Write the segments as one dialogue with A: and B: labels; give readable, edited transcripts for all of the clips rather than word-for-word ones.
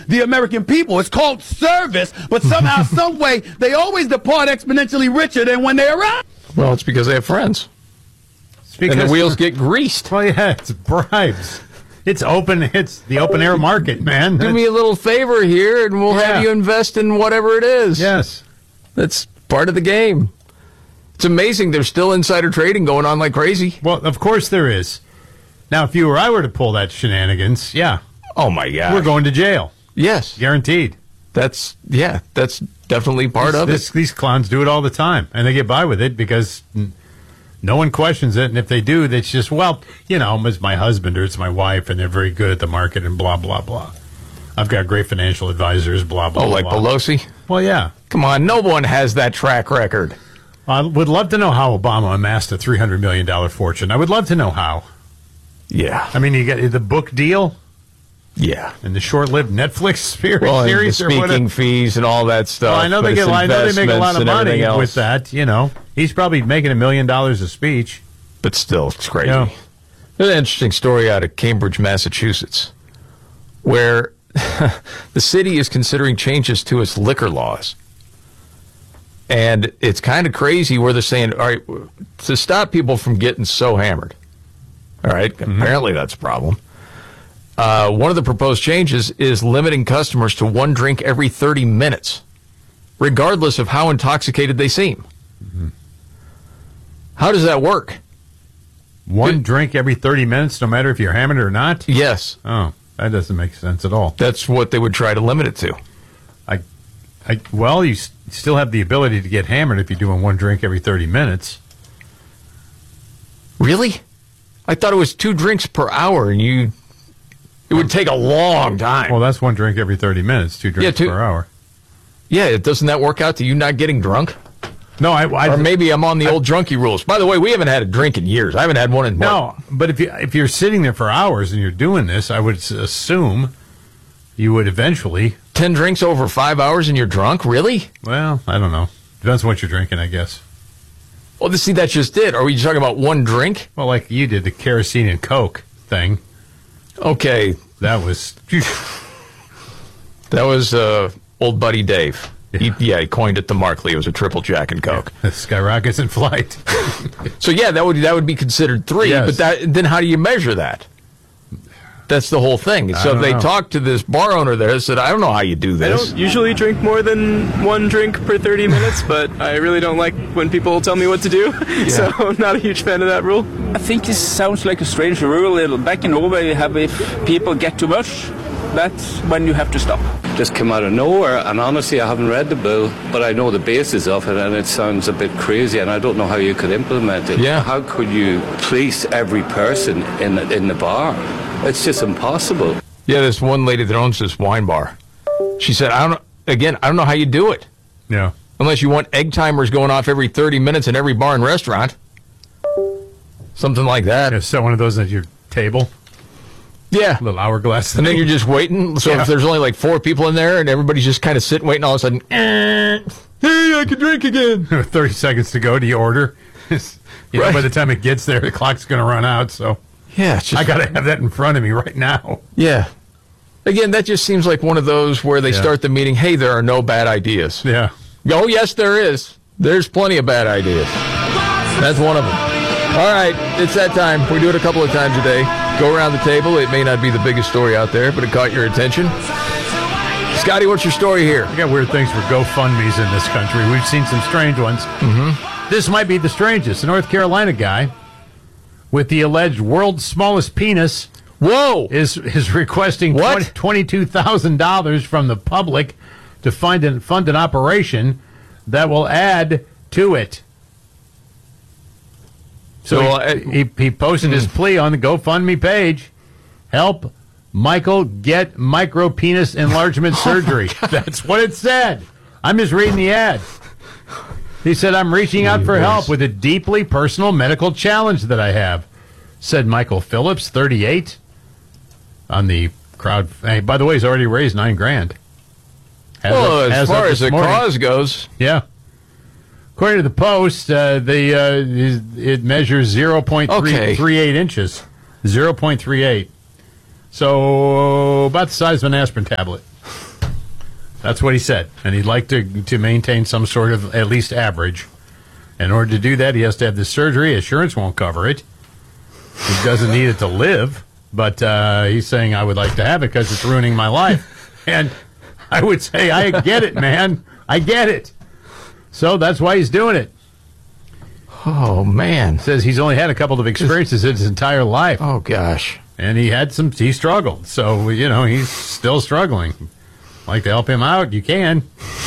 A: the American people. It's called service, but somehow, some way, they always depart exponentially richer than when they arrive.
B: Well, it's because they have friends. And the wheels get greased.
C: Well, yeah, it's bribes. It's the open air market, man.
B: Do me a little favor here, and we'll have you invest in whatever it is.
C: Yes.
B: That's part of the game. It's amazing there's still insider trading going on like crazy.
C: Well, of course there is. Now, if you or I were to pull that shenanigans,
B: oh my God,
C: we're going to jail.
B: Yes,
C: guaranteed.
B: That's definitely part of it.
C: These clowns do it all the time, and they get by with it because no one questions it. And if they do, it's just, it's my husband or it's my wife, and they're very good at the market and blah blah blah. I've got great financial advisors, blah blah.
B: Oh, like
C: blah.
B: Pelosi?
C: Well, yeah.
B: Come on, no one has that track record.
C: I would love to know how Obama amassed a $300 million fortune. I would love to know how.
B: Yeah.
C: I mean, you get the book deal.
B: Yeah.
C: And the short-lived Netflix series.
B: And the speaking fees and all that stuff.
C: Well, I know they make a lot of money with that, He's probably making $1 million a speech.
B: But still, it's crazy. Yeah. There's an interesting story out of Cambridge, Massachusetts, where the city is considering changes to its liquor laws. And it's kind of crazy where they're saying, all right, to stop people from getting so hammered. All right, apparently that's a problem. One of the proposed changes is limiting customers to one drink every 30 minutes, regardless of how intoxicated they seem. Mm-hmm. How does that work?
C: One drink every 30 minutes, no matter if you're hammered or not?
B: Yes.
C: Oh, that doesn't make sense at all.
B: That's what they would try to limit it to.
C: Well, you still have the ability to get hammered if you're doing one drink every 30 minutes.
B: Really? I thought it was 2 drinks per hour, and it would take a long time.
C: Well, that's one drink every 30 minutes, 2 drinks per hour.
B: Yeah, doesn't that work out to you not getting drunk?
C: No,
B: or maybe I'm on the old drunkie rules. By the way, we haven't had a drink in years. I haven't had one in
C: No, but if you're sitting there for hours and you're doing this, I would assume you would eventually...
B: 10 drinks over 5 hours and you're drunk? Really?
C: Well, I don't know. Depends on what you're drinking, I guess.
B: Well, see, that just it. Are we talking about one drink?
C: Well, like you did, the kerosene and Coke thing.
B: Okay.
C: That was...
B: That was old buddy Dave. Yeah. He coined it to Markley. It was a triple Jack and Coke.
C: Yeah. Skyrockets in flight.
B: So, that would be considered 3.
C: Yes.
B: But then how do you measure that? That's the whole thing. So they talked to this bar owner there and said, I don't know how you do this.
D: I don't usually drink more than one drink per 30 minutes, but I really don't like when people tell me what to do. Yeah. So I'm not a huge fan of that rule.
E: I think this sounds like a strange rule. Back in Norway, if people get too much, that's when you have to stop.
F: Just came out of nowhere, and honestly, I haven't read the bill, but I know the basis of it, and it sounds a bit crazy, and I don't know how you could implement it.
B: Yeah.
F: How could you police every person in the bar? It's just impossible.
B: Yeah, this one lady that owns this wine bar, she said, I don't know how you do it.
C: Yeah.
B: Unless you want egg timers going off every 30 minutes in every bar and restaurant. Something like that.
C: Yeah, set one of those at your table.
B: Yeah.
C: A little hourglass thing.
B: And then you're just waiting. So if there's only like 4 people in there and everybody's just kind of sitting, waiting, all of a sudden, hey, I can drink again.
C: 30 seconds to go. Do you order? Right. By the time it gets there, the clock's going to run out, so...
B: Yeah,
C: I got to have that in front of me right now.
B: Yeah. Again, that just seems like one of those where they start the meeting, hey, there are no bad ideas.
C: Yeah.
B: Oh, yes, there is. There's plenty of bad ideas. That's one of them. All right, it's that time. We do it a couple of times a day. Go around the table. It may not be the biggest story out there, but it caught your attention. Scotty, what's your story here?
C: We got weird things for GoFundMe's in this country. We've seen some strange ones.
B: Mm-hmm.
C: This might be the strangest. A North Carolina guy with the alleged world's smallest penis is requesting $22,000 from the public to fund an operation that will add to it. So he posted his plea on the GoFundMe page. Help Michael get micro penis enlargement surgery. That's what it said. I'm just reading the ad. He said, I'm reaching out for help with a deeply personal medical challenge that I have, said Michael Phillips, 38, on the crowd. Hey, by the way, he's already raised $9,000.
B: As far as the cause goes.
C: Yeah. According to the Post, it measures 0.38 inches. 0.38. So about the size of an aspirin tablet. That's what he said. And he'd like to maintain some sort of at least average. In order to do that, he has to have this surgery. Insurance won't cover it. He doesn't need it to live. But he's saying, I would like to have it because it's ruining my life. And I would say, I get it, man. I get it. So that's why he's doing it.
B: Oh, man.
C: Says he's only had a couple of experiences in his entire life.
B: Oh, gosh.
C: And he struggled. So, he's still struggling. Like to help him out, you can.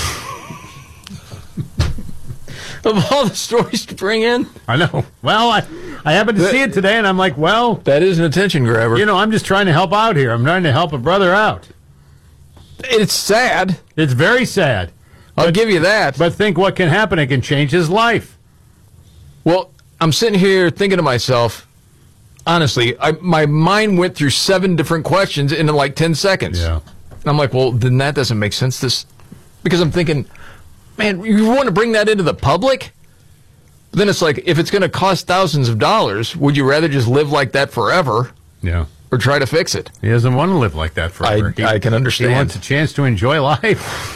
B: Of all the stories to bring in?
C: I know. Well, I happened to see it today, and I'm like, well.
B: That is an attention grabber.
C: I'm just trying to help out here. I'm trying to help a brother out.
B: It's sad.
C: It's very sad.
B: I'll give you that.
C: But think what can happen. It can change his life.
B: Well, I'm sitting here thinking to myself, honestly, my mind went through 7 different questions in like 10 seconds.
C: Yeah.
B: And I'm like, well, then that doesn't make sense. Because I'm thinking, man, you want to bring that into the public? But then it's like, if it's going to cost thousands of dollars, would you rather just live like that forever?
C: Yeah.
B: Or try to fix it?
C: He doesn't want to live like that forever.
B: I can understand.
C: He wants a chance to enjoy life.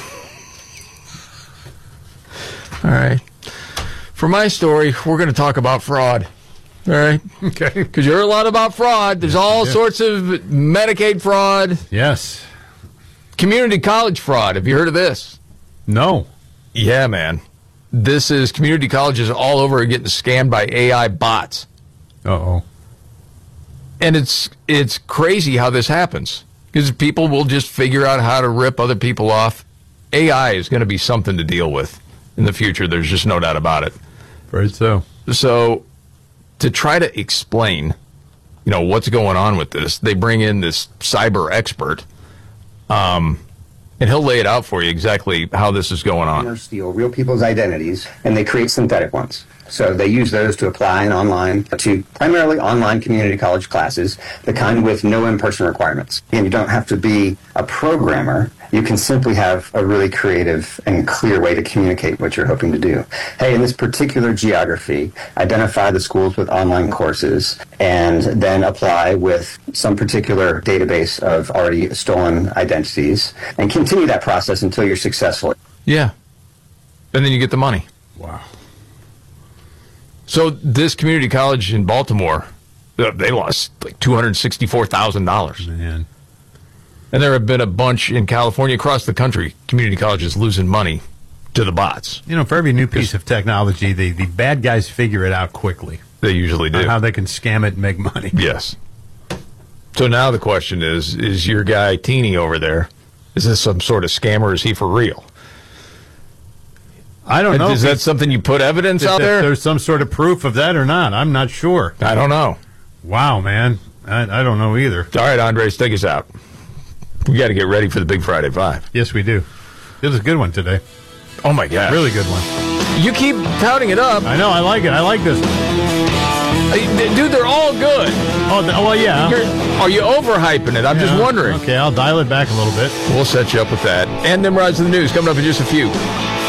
B: All right. For my story, we're going to talk about fraud. All right?
C: Okay.
B: Because you heard a lot about fraud. There's all sorts of Medicaid fraud.
C: Yes.
B: Community college fraud. Have you heard of this?
C: No.
B: Yeah, man. This is community colleges all over getting scammed by AI bots.
C: Uh-oh.
B: And it's crazy how this happens. Because people will just figure out how to rip other people off. AI is going to be something to deal with in the future. There's just no doubt about it.
C: Right, so.
B: So, to try to explain, what's going on with this, they bring in this cyber expert, and he'll lay it out for you exactly how this is going on.
G: Steal real people's identities, and they create synthetic ones. So they use those to apply to primarily online community college classes, the kind with no in-person requirements. And you don't have to be a programmer. You can simply have a really creative and clear way to communicate what you're hoping to do. Hey, in this particular geography, identify the schools with online courses and then apply with some particular database of already stolen identities and continue that process until you're successful.
B: Yeah. And then you get the money.
C: Wow.
B: So this community college in Baltimore, they lost like $264,000.
C: Man.
B: And there have been a bunch in California, across the country, community colleges losing money to the bots.
C: For every new piece of technology, the bad guys figure it out quickly.
B: They usually do.
C: On how they can scam it and make money.
B: Yes. So now the question is your guy Teeny over there, is this some sort of scam or is he for real?
C: I don't know.
B: Is that something you put evidence out there?
C: There's some sort of proof of that or not. I'm not sure.
B: I don't know.
C: Wow, man. I don't know either.
B: All right, Andres, take us out. We got to get ready for the Big Friday 5.
C: Yes, we do. It was a good one today.
B: Oh, my God.
C: Really good one.
B: You keep touting it up.
C: I know. I like it. I like this one.
B: Dude, they're all good.
C: Oh, well, yeah.
B: Are you overhyping it? I'm just wondering.
C: Okay, I'll dial it back a little bit.
B: We'll set you up with that. And then rise to the news coming up in just a few.